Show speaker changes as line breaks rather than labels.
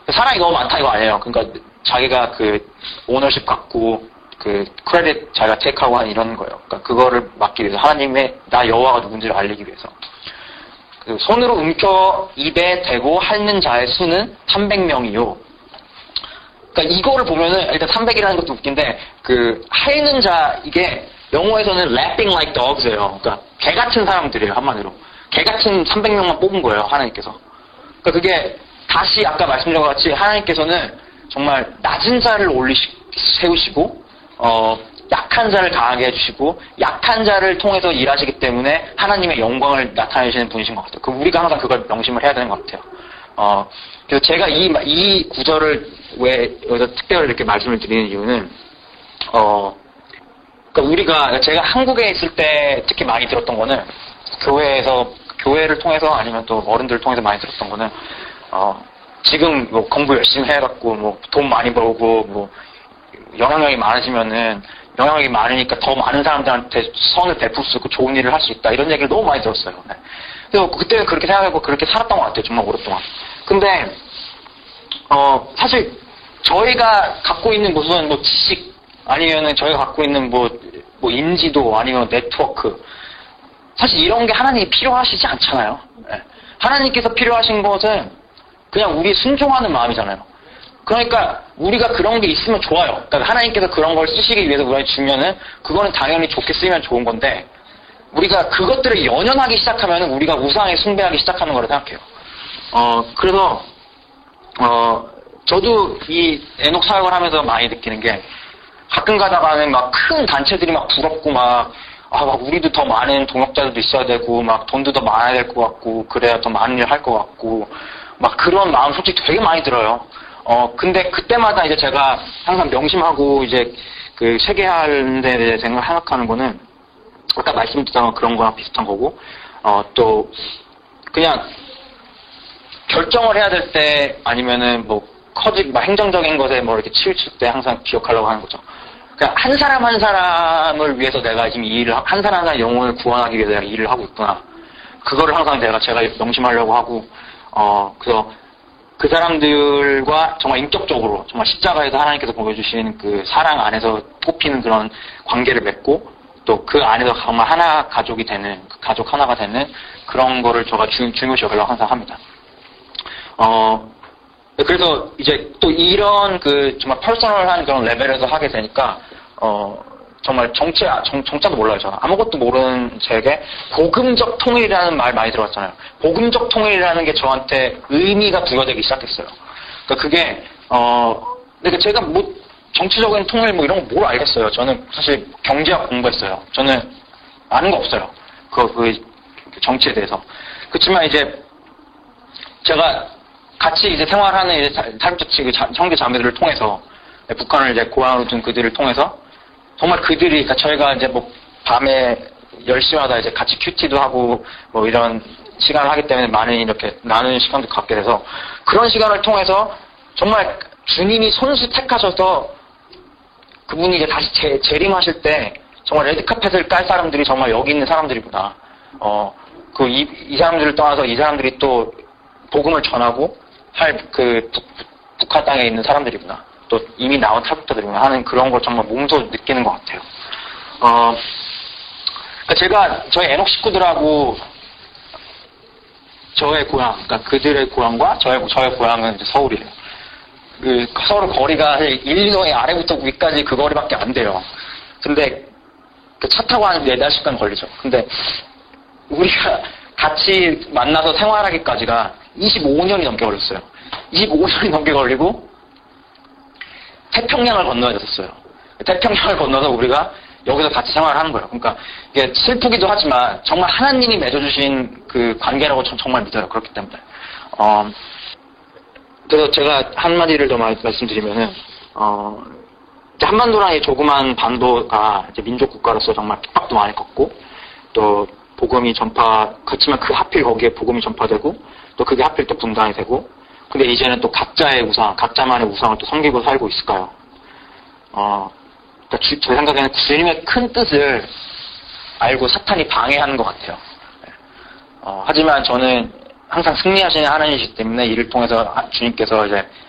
사랑이 너무 많다 이거 아니에요. 그러니까 자기가 그 오너십 갖고 그 크레딧 자기가 테이크하고 하는 이런 거예요. 그러니까 그거를 막기 위해서 하나님의 나 여호와가 누군지를 알리기 위해서. 그 손으로 움켜 입에 대고 핥는 자의 수는 300명이요. 그러니까 이거를 보면은 일단 300이라는 것도 웃긴데 그 핥는 자 이게 영어에서는 lapping like dogs예요. 그러니까 개 같은 사람들이에요 한마디로. 개 같은 300명만 뽑은 거예요 하나님께서. 그러니까 그게 다시 아까 말씀드린 것 같이 하나님께서는 정말 낮은 자를 세우시고 약한 자를 강하게 해주시고 약한 자를 통해서 일하시기 때문에 하나님의 영광을 나타내시는 분이신 것 같아요. 우리가 항상 그걸 명심을 해야 되는 것 같아요. 그래서 제가 이 구절을 왜 여기서 특별히 이렇게 말씀을 드리는 이유는 그러니까 제가 한국에 있을 때 특히 많이 들었던 거는 교회를 통해서 아니면 또 어른들을 통해서 많이 들었던 거는 지금 뭐 공부 열심히 해갖고 뭐 돈 많이 벌고 뭐 영향력이 많으시면은 영향력이 많으니까 더 많은 사람들한테 선을 베풀 수 있고 좋은 일을 할 수 있다 이런 얘기를 너무 많이 들었어요. 네. 그래서 그때는 그렇게 생각하고 그렇게 살았던 것 같아요. 정말 오랫동안. 근데 사실 저희가 갖고 있는 무슨 뭐 지식 아니면은 저희가 갖고 있는 뭐 인지도 아니면 네트워크 사실 이런 게 하나님이 필요하시지 않잖아요. 네. 하나님께서 필요하신 것은 그냥 우리 순종하는 마음이잖아요. 그러니까 우리가 그런 게 있으면 좋아요. 그러니까 하나님께서 그런 걸 쓰시기 위해서 우리한테 주면은 그거는 당연히 좋게 쓰면 좋은 건데 우리가 그것들을 연연하기 시작하면은 우리가 우상에 숭배하기 시작하는 거라 생각해요. 그래서 저도 이 에녹 사역을 하면서 많이 느끼는 게 가끔 가다가는 막 큰 단체들이 막 부럽고 막 우리도 더 많은 동역자들도 있어야 되고 막 돈도 더 많아야 될 것 같고 그래야 더 많은 일 할 것 같고 막 그런 마음 솔직히 되게 많이 들어요. 근데 그때마다 이제 제가 항상 명심하고 이제 그 세계하는 데 생각하는 거는 아까 말씀드렸던 그런 거랑 비슷한 거고 또 그냥 결정을 해야 될 때 아니면은 뭐 행정적인 것에 뭐 이렇게 치우칠 때 항상 기억하려고 하는 거죠. 그냥 한 사람 한 사람을 위해서 내가 지금 이 일을 한 사람 한 사람 영혼을 구원하기 위해서 내가 일을 하고 있구나. 그거를 항상 제가 명심하려고 하고 그래서 그 사람들과 정말 인격적으로 정말 십자가에서 하나님께서 보여주시는 그 사랑 안에서 꼽히는 그런 관계를 맺고 또 그 안에서 정말 하나 가족이 되는 그 가족 하나가 되는 그런 거를 제가 중요시 여기려고 항상 합니다. 그래서 이제 또 이런 그 정말 퍼스널한 그런 레벨에서 하게 되니까 정말 정자도 몰라요. 저는 아무것도 모르는 제게 복음적 통일이라는 말 많이 들어봤잖아요. 복음적 통일이라는 게 저한테 의미가 부여되기 시작했어요. 그러니까 그게 그러니까 제가 뭐 정치적인 통일 뭐 이런 거 뭘 알겠어요. 저는 사실 경제학 공부했어요. 저는 아는 거 없어요. 그 정치에 대해서. 그렇지만 이제 제가 같이 이제 생활하는 이제 탈북자 형제 자매들을 통해서 북한을 이제 고향으로 둔 그들을 통해서 정말 그들이 그러니까 저희가 이제 뭐 밤에 10시마다 이제 같이 큐티도 하고 뭐 이런 시간을 하기 때문에 많은 이렇게 나누는 시간도 갖게 돼서 그런 시간을 통해서 정말 주님이 손수 택하셔서 그분이 이제 다시 재림하실 때 정말 레드카펫을 깔 사람들이 정말 여기 있는 사람들이구나. 이 사람들을 떠나서 이 사람들이 또 복음을 전하고 할 그 북한 땅에 있는 사람들이구나. 또 이미 나온 탈북자들이구나 하는 그런 걸 정말 몸소 느끼는 것 같아요. 그러니까 제가 저희 에녹 식구들하고 저의 고향, 그러니까 그들의 고향과 저의 고향은 이제 서울이에요. 그 서울 거리가 1, 2동의 아래부터 위까지 그 거리밖에 안 돼요. 근데 그 차 타고 한 4-5시간 걸리죠. 근데 우리가 같이 만나서 생활하기까지가 25년이 넘게 걸렸어요. 25년이 넘게 걸리고 태평양을 건너야 됐었어요. 태평양을 건너서 우리가 여기서 같이 생활하는 거예요. 그러니까 이게 슬프기도 하지만 정말 하나님이 맺어주신 그 관계라고 정말 믿어요. 그렇기 때문에. 그래서 제가 한마디를 더 말씀드리면은 한반도라는 이 조그만 반도가 이제 민족 국가로서 정말 핍박도 많이 걷고 또 복음이 그렇지만 그 하필 거기에 복음이 전파되고 또 그게 하필 또 분단이 되고 근데 이제는 또 각자만의 우상을 또 섬기고 살고 있을까요? 그러니까 제 생각에는 주님의 큰 뜻을 알고 사탄이 방해하는 것 같아요. 하지만 저는 항상 승리하시는 하나님이시기 때문에 이를 통해서 주님께서 이제